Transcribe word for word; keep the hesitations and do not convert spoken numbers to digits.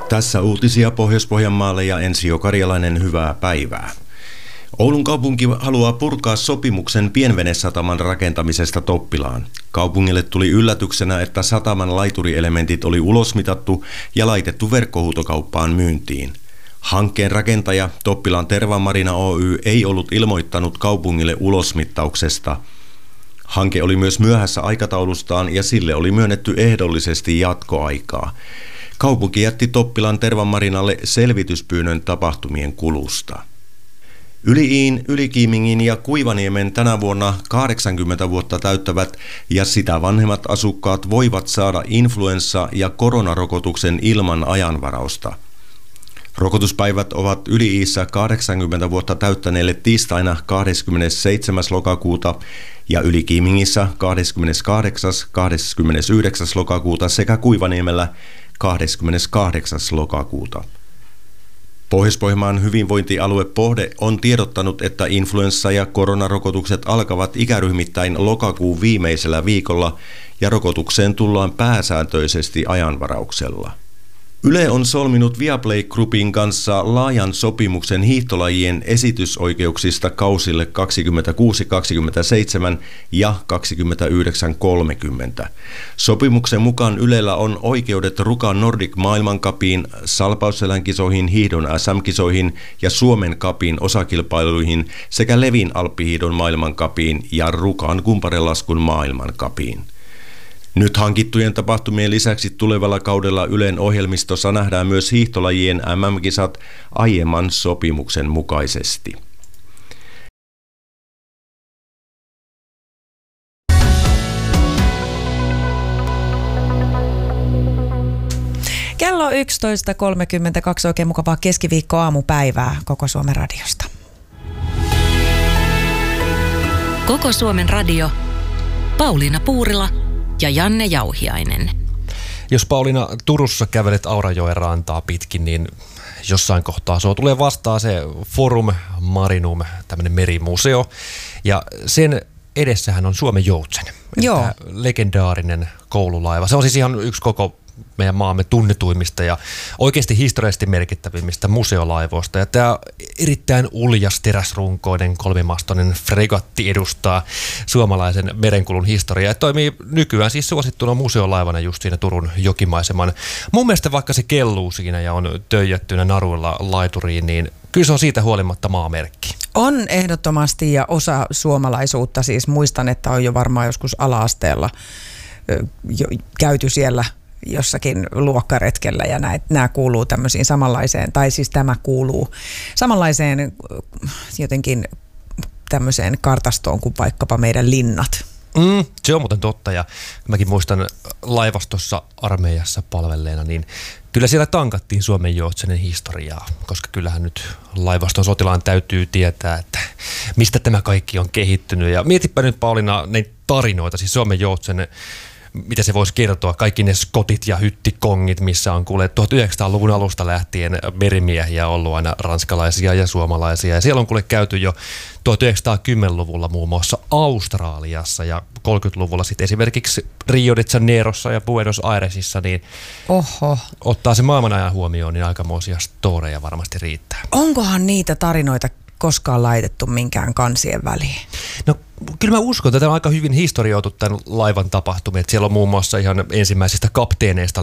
Tässä uutisia Pohjois-Pohjanmaalle ja Ensio Karjalainen, hyvää päivää. Oulun kaupunki haluaa purkaa sopimuksen pienvenesataman rakentamisesta Toppilaan. Kaupungille tuli yllätyksenä, että sataman laiturielementit oli ulosmitattu ja laitettu verkkohuutokauppaan myyntiin. Hankkeen rakentaja Toppilan Tervamarina Oy ei ollut ilmoittanut kaupungille ulosmittauksesta. Hanke oli myös myöhässä aikataulustaan ja sille oli myönnetty ehdollisesti jatkoaikaa. Kaupunki jätti Toppilan Tervamarinalle selvityspyynnön tapahtumien kulusta. Yli-Iin, Ylikiimingin ja Kuivaniemen tänä vuonna kahdeksankymmentä vuotta täyttävät ja sitä vanhemmat asukkaat voivat saada influenssa- ja koronarokotuksen ilman ajanvarausta. Rokotuspäivät ovat Yli-Iissä kahdeksankymmentä vuotta täyttäneelle tiistaina kahdeskymmenesseitsemäs lokakuuta ja Ylikiimingissä kahdeskymmeneskahdeksas kahdeskymmenesyhdeksäs lokakuuta sekä Kuivaniemellä kahdeskymmeneskahdeksas lokakuuta. Pohjois-Pohjanmaan hyvinvointialue Pohde on tiedottanut, että influenssa- ja koronarokotukset alkavat ikäryhmittäin lokakuun viimeisellä viikolla ja rokotukseen tullaan pääsääntöisesti ajanvarauksella. Yle on solminut Viaplay Groupin kanssa laajan sopimuksen hiihtolajien esitysoikeuksista kausille kaksikymmentäkuusi kaksikymmentäseitsemän ja kaksikymmentäyhdeksän kolmekymmentä. Sopimuksen mukaan Ylellä on oikeudet Rukan Nordic maailmankapiin, Salpausselänkisoihin, hiihdon äs äm-kisoihin ja Suomen kapin osakilpailuihin sekä Levin alppihiihdon maailmankapiin ja Rukan kumparelaskun maailmankapiin. Nyt hankittujen tapahtumien lisäksi tulevalla kaudella Ylen ohjelmistossa nähdään myös hiihtolajien äm äm-kisat aiemman sopimuksen mukaisesti. Kello yksitoista kolmekymmentäkaksi, oikein mukavaa keskiviikko-aamupäivää Koko Suomen radiosta. Koko Suomen radio, Pauliina Puurila ja Janne Jauhiainen. Jos Pauliina Turussa kävelet Aurajoen rantaa pitkin, niin jossain kohtaa se tulee vastaan se Forum Marinum, tämmöinen merimuseo. Ja sen edessähän on Suomen Joutsen, Joo. legendaarinen koululaiva. Se on siis ihan yksi koko meidän maamme tunnetuimmista ja oikeasti historiallisesti merkittävimmistä museolaivoista. Ja tämä erittäin uljas teräsrunkoinen kolmimastoinen fregatti edustaa suomalaisen merenkulun historiaa ja toimii nykyään siis suosittuna museolaivana just siinä Turun jokimaiseman. Mun mielestä vaikka se kelluu siinä ja on töijättynä naruilla laituriin, niin kyllä se on siitä huolimatta maamerkki. On ehdottomasti ja osa suomalaisuutta, siis muistan, että on jo varmaan joskus ala-asteella jo käyty siellä jossakin luokkaretkellä ja näet, nämä kuuluu tämmöisiin samanlaiseen, tai siis tämä kuuluu samanlaiseen jotenkin tämmöiseen kartastoon kuin vaikkapa meidän linnat. Mm, se on muuten totta ja mäkin muistan laivastossa armeijassa palvelleena, niin kyllä siellä tankattiin Suomen Joutsenen historiaa, koska kyllähän nyt laivaston sotilaan täytyy tietää, että mistä tämä kaikki on kehittynyt. Ja mietipä nyt Pauliina näitä tarinoita, siis Suomen Joutsen, mitä se voisi kertoa, kaikki ne skotit ja hyttikongit, missä on kuule tuhatyhdeksänsataaluvun alusta lähtien merimiehiä ollut aina ranskalaisia ja suomalaisia. Ja siellä on kuule käyty jo tuhatyhdeksänsataakymmenluvulla muun muassa Australiassa ja kolmekymmentäluvulla sitten esimerkiksi Rio de Janeirossa ja Buenos Airesissa, niin Oho. ottaa se maailman ajan huomioon, niin aikamoisia storeja varmasti riittää. Onkohan niitä tarinoita koskaan laitettu minkään kansien väliin? No kyllä mä uskon, että tämä on aika hyvin historioitu tämän laivan tapahtumia. Siellä on muun muassa ihan ensimmäisistä kapteeneista